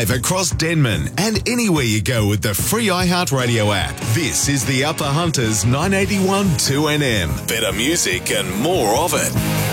live across Denman and anywhere you go with the free iHeartRadio app. This is the Upper Hunters 981 2NM. Better music and more of it.